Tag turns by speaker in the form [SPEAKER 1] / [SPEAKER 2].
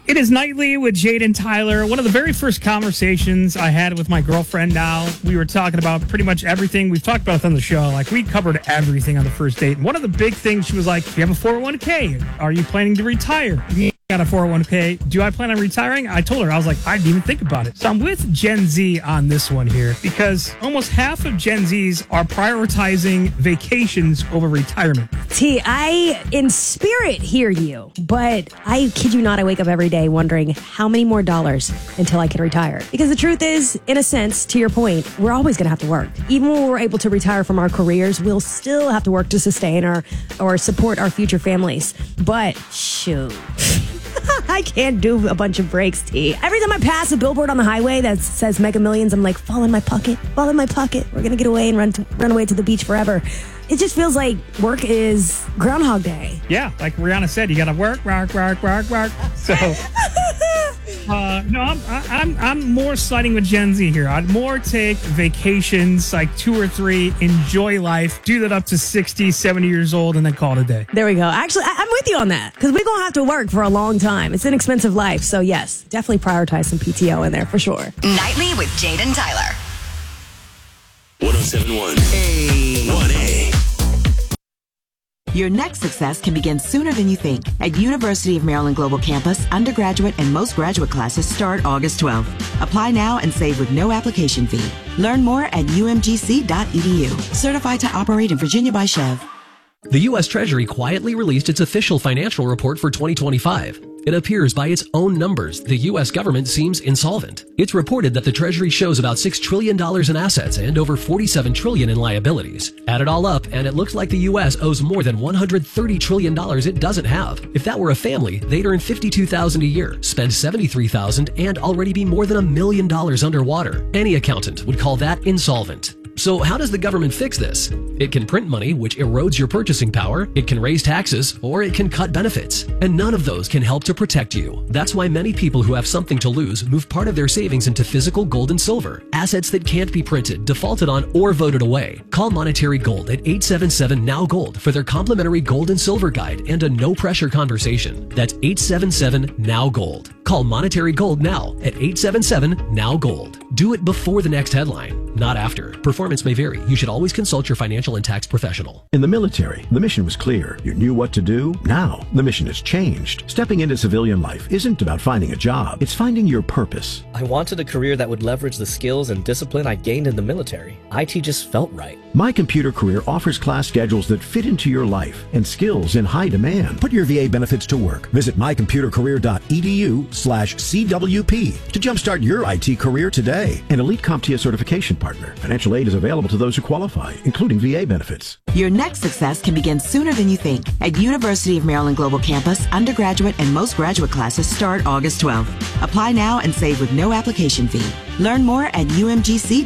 [SPEAKER 1] It is Nightly with Jade and Tyler. One of the very first conversations I had with my girlfriend now, we were talking about pretty much everything. We've talked about it on the show. Like, we covered everything on the first date. And one of the big things, she was like, you have a 401k. Are you planning to retire? Got a 401k. Do I plan on retiring? I told her, I was like, I didn't even think about it. So I'm with Gen Z on this one here because almost half of Gen Zs are prioritizing vacations over retirement.
[SPEAKER 2] T, I, in spirit, hear you, but I kid you not, I wake up every day wondering how many more dollars until I can retire. Because the truth is, in a sense, to your point, we're always going to have to work. Even when we're able to retire from our careers, we'll still have to work to sustain or support our future families. But shoot. I can't do a bunch of breaks, T. Every time I pass a billboard on the highway that says Mega Millions, I'm like, fall in my pocket, fall in my pocket. We're going to get away and run away to the beach forever. It just feels like work is Groundhog Day.
[SPEAKER 1] Yeah, like Rihanna said, you got to work. So, no, I'm more siding with Gen Z here. I'd more take vacations, like 2 or 3, enjoy life, do that up to 60, 70 years old, and then call it a day.
[SPEAKER 2] There we go. Actually, I'm with you on that because we're going to have to work for a long time. It's an expensive life. So, yes, definitely prioritize some PTO in there for sure.
[SPEAKER 3] Nightly with Jade and Tyler.
[SPEAKER 4] 107.1 1A.
[SPEAKER 5] Your next success can begin sooner than you think. At University of Maryland Global Campus, undergraduate and most graduate classes start August 12th. Apply now and save with no application fee. Learn more at umgc.edu. Certified to operate in Virginia by Chev.
[SPEAKER 6] The U.S. Treasury quietly released its official financial report for 2025. It appears by its own numbers, the U.S. government seems insolvent. It's reported that the Treasury shows about $6 trillion in assets and over $47 trillion in liabilities. Add it all up, and it looks like the U.S. owes more than $130 trillion it doesn't have. If that were a family, they'd earn $52,000 a year, spend $73,000, and already be more than $1 million underwater. Any accountant would call that insolvent. So how does the government fix this? It can print money, which erodes your purchasing power, it can raise taxes, or it can cut benefits. And none of those can help to protect you. That's why many people who have something to lose move part of their savings into physical gold and silver, assets that can't be printed, defaulted on, or voted away. Call Monetary Gold at 877-NOW-GOLD for their complimentary gold and silver guide and a no-pressure conversation. That's 877-NOW-GOLD. Call Monetary Gold now at 877-NOW-GOLD. Do it before the next headline, not after. Performance may vary. You should always consult your financial and tax professional.
[SPEAKER 7] In the military, the mission was clear. You knew what to do. Now, the mission has changed. Stepping into civilian life isn't about finding a job. It's finding your purpose.
[SPEAKER 8] I wanted a career that would leverage the skills and discipline I gained in the military. IT just felt right.
[SPEAKER 7] My Computer Career offers class schedules that fit into your life and skills in high demand. Put your VA benefits to work. Visit mycomputercareer.edu/CWP to jumpstart your IT career today. An elite CompTIA certification partner. Financial aid is available to those who qualify, including VA benefits.
[SPEAKER 5] Your next success can begin sooner than you think. At University of Maryland Global Campus, undergraduate and most graduate classes start August 12th. Apply now and save with no application fee. Learn more at umgc.edu.